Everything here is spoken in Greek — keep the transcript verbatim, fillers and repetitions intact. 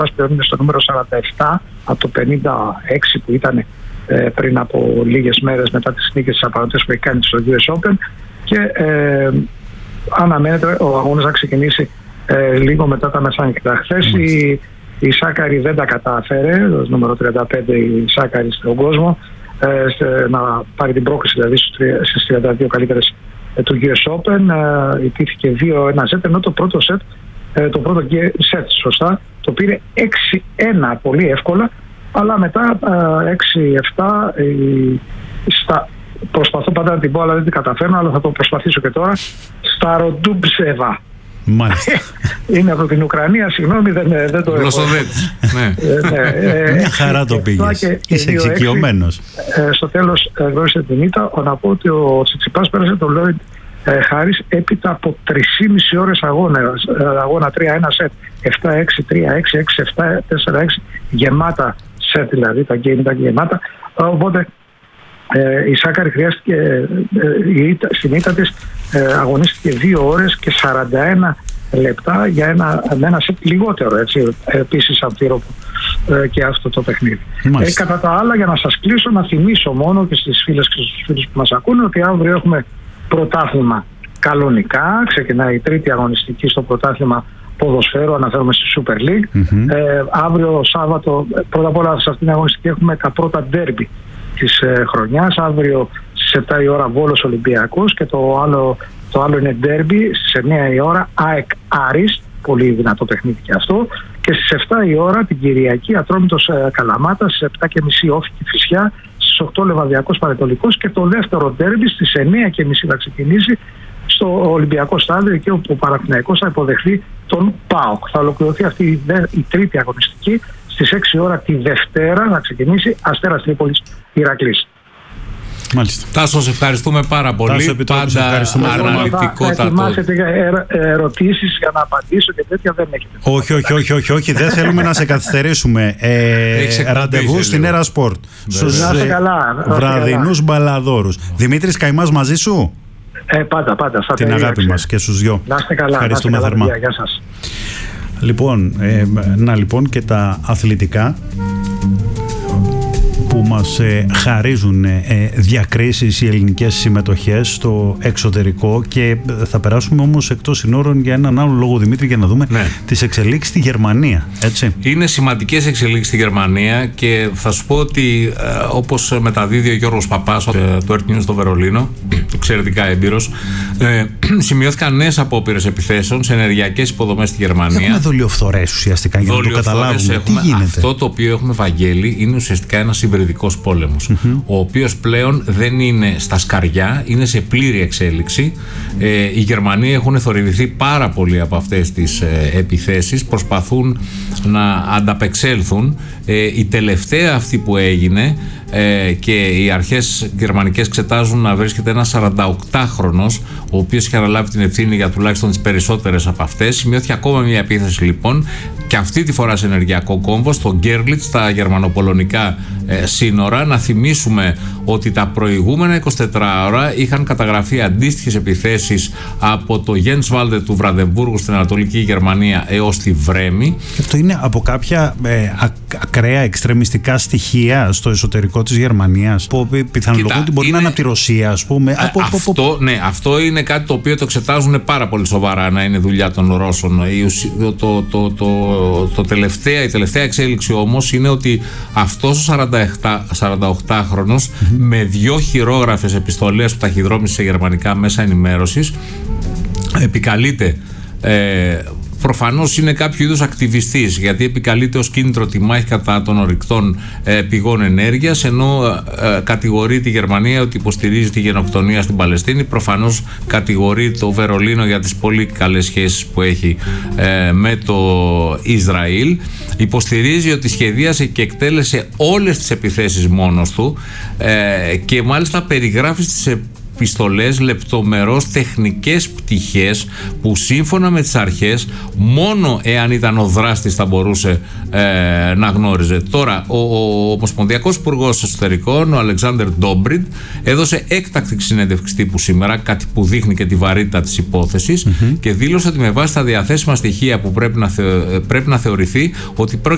φτάσει πλέον είναι στο νούμερο σαράντα επτά από το πενήντα έξι που ήταν ε, πριν από λίγες μέρες μετά τις νίκες της απαραίτητες που έχει κάνει στο γιου ες Open, και ε, αναμένεται ο αγώνας να ξεκινήσει ε, λίγο μετά τα μεσάνυχτα. Χθες η, η Σάκαρη δεν τα κατάφερε, το νούμερο τριάντα πέντε η Σάκαρη στον κόσμο, ε, σε, να πάρει την πρόκληση δηλαδή στις τριάντα δύο καλύτερες ε, του γιου ες Open. Ε, ιτήθηκε δύο ένα σετ, ενώ το πρώτο σετ, ε, το πρώτο σετ σωστά, το πήρε έξι ένα πολύ εύκολα, αλλά μετά ε, έξι επτά ε, στα... Προσπαθώ πάντα να την πω, αλλά δεν την καταφέρνω, αλλά θα το προσπαθήσω και τώρα. Σταροντούμπσεβα. Μάλιστα. Είναι από την Ουκρανία, συγγνώμη, δεν, δεν το έχω. Γλωσσοδέτης. Μια χαρά το πήγες. Είσαι εξοικειωμένος. Στο τέλος γνώρισε την ήττα. Να πω ότι ο Τσιτσιπάς πέρασε τον Λόιντ Χάρις έπειτα από τρεις και μισή ώρες αγώνα. Αγώνα τρία ένα σετ. επτά έξι, τρία έξι, έξι επτά, τέσσερα έξι. Γεμάτα σετ δηλαδή, τα game ήταν γεμάτα. Οπότε Ε, η Σάκαρη χρειάστηκε, ε, η, στην ήττα της ε, αγωνίστηκε δύο ώρες και σαράντα ένα λεπτά για ένα, ένα σετ λιγότερο, έτσι, επίσης αμφίροπο ε, και αυτό το παιχνίδι. Ε, κατά τα άλλα, για να σας κλείσω, να θυμίσω μόνο και στις φίλες και στους φίλους που μας ακούνε ότι αύριο έχουμε πρωτάθλημα κανονικά. Ξεκινάει η τρίτη αγωνιστική στο πρωτάθλημα ποδοσφαίρου, αναφέρομαι στη Super League. Mm-hmm. Ε, αύριο Σάββατο, πρώτα απ' όλα σε αυτήν την αγωνιστική έχουμε τα πρώτα ντέρμπι της ε, χρονιάς. Αύριο στις επτά η ώρα Βόλος Ολυμπιακός, και το άλλο, το άλλο είναι ντέρμπι στις εννιά η ώρα ΑΕΚ Άρης, πολύ δυνατό παιχνίδι και αυτό, και στις επτά η ώρα την Κυριακή Ατρόμητος ε, Καλαμάτα, στις επτά και μισή Όφη Κηφισιά, στις οκτώ Λεβαδιακός Πανετολικός, και το δεύτερο ντέρμπι στις εννιά και μισή θα ξεκινήσει στο Ολυμπιακό Στάδιο, εκεί όπου ο Παναθηναϊκός θα υποδεχθεί τον ΠΑΟΚ. Θα ολοκληρωθεί αυτή η, δε, η τρίτη αγωνιστική στις έξι η ώρα τη Δευτέρα, να ξεκινήσει Αστέρας Τρίπολης Ηρακλής. Μάλιστα. Τάσο, σε ευχαριστούμε πάρα πολύ. Τάσο, πάντα αναλυτικότατο. Θα ετοιμάσετε ερωτήσεις για να απαντήσω και τέτοια, δεν έχετε. Όχι, όχι, όχι, όχι, όχι. Δεν θέλουμε να σε καθυστερήσουμε. Ε, ραντεβού στην Έρα Σπορτ. Στους βραδινούς μπαλαδόρους. Δημήτρης Καημάς μαζί σου. Ε, πάντα, πάντα. Την αγάπη ξέρετε. Μας και στους δυο. Να είστε καλά. Ευχαριστούμε να είστε καλά, θερμά. Γεια σας. Λοιπόν, ε, να λοιπόν και τα αθλητικά που μας ε, χαρίζουν ε, διακρίσεις οι ελληνικές συμμετοχές στο εξωτερικό, και θα περάσουμε όμως εκτός συνόρων για έναν άλλο λόγο, Δημήτρη, για να δούμε ναι. τις εξελίξεις στη Γερμανία, έτσι. Είναι σημαντικές εξελίξεις στη Γερμανία, και θα σου πω ότι ε, όπως μεταδίδει ο Γιώργος Παπάς ε, του Earth News στο Βερολίνο, εξαιρετικά έμπειρος, ε, σημειώθηκαν νέες απόπειρες επιθέσεων σε ενεργειακές υποδομές στη Γερμανία. Έχουμε δολιοφθορές ουσιαστικά, για να το καταλάβουμε. Έχουμε, τι γίνεται. Αυτό το οποίο έχουμε, Βαγγέλη, είναι ουσιαστικά ένας υβριδικός πόλεμος, mm-hmm. ο οποίος πλέον δεν είναι στα σκαριά, είναι σε πλήρη εξέλιξη. Ε, οι Γερμανοί έχουν θορυβηθεί πάρα πολύ από αυτές τις ε, επιθέσεις, προσπαθούν να ανταπεξέλθουν. Ε, η τελευταία αυτή που έγινε, ε, και οι αρχές γερμανικές εξετάζουν να βρίσκεται ένας σαρανταοκτάχρονος, ο οποίος είχε αναλάβει την ευθύνη για τουλάχιστον τις περισσότερες από αυτές. Σημειώθηκε ακόμα μια επίθεση λοιπόν, και αυτή τη φορά σε ενεργειακό κόμβο, στο Γκέρλιτς, στα γερμανοπολωνικά ε, σύνορα. Να θυμίσουμε ότι τα προηγούμενα εικοσιτέσσερις ώρα είχαν καταγραφεί αντίστοιχες επιθέσεις από το Γένσβάλντε του Βραντεμβούργου στην Ανατολική Γερμανία έως τη Βρέμη. Και αυτό είναι από κάποια ε, ακραία εξτρεμιστικά στοιχεία στο εσωτερικό της Γερμανίας, που πιθανολογούν ότι μπορεί είναι... να είναι από τη Ρωσία, ας πούμε. Α, από, αυτό, από... Ναι, αυτό είναι κάτι το οποίο το εξετάζουν πάρα πολύ σοβαρά, να είναι δουλειά των Ρώσων. Το, το, το, το, το τελευταία, η τελευταία εξέλιξη όμως είναι ότι αυτός ο σαρανταοκτάχρονος mm-hmm. με δυο χειρόγραφες επιστολές που ταχυδρόμησε σε γερμανικά μέσα ενημέρωσης επικαλείται, ε, προφανώς είναι κάποιο είδους ακτιβιστής, γιατί επικαλείται ως κίνητρο τη μάχη κατά των ορυκτών ε, πηγών ενέργειας, ενώ ε, κατηγορεί τη Γερμανία ότι υποστηρίζει τη γενοκτονία στην Παλαιστίνη. Προφανώς κατηγορεί το Βερολίνο για τις πολύ καλές σχέσεις που έχει ε, με το Ισραήλ. Υποστηρίζει ότι σχεδίασε και εκτέλεσε όλες τις επιθέσεις μόνος του, ε, και μάλιστα περιγράφει στις επιστολές λεπτομερώς τεχνικές πτυχές που σύμφωνα με τις αρχές μόνο εάν ήταν ο δράστης θα μπορούσε ε, να γνώριζε. Τώρα ο, ο Ομοσπονδιακός Υπουργός Εσωτερικών, ο Αλεξάνδερ Ντόμπριντ, έδωσε έκτακτη συνέντευξη τύπου σήμερα, κάτι που δείχνει και τη βαρύτητα της υπόθεσης, mm-hmm. και δήλωσε ότι με βάση τα διαθέσιμα στοιχεία που πρέπει να, θε, πρέπει να θεωρηθεί ότι πρόκειται